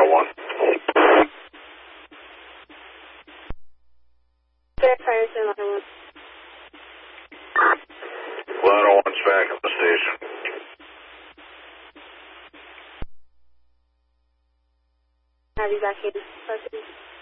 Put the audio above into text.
1. Fire to ladder 1. Ladder 1's back at the station. Have you back in?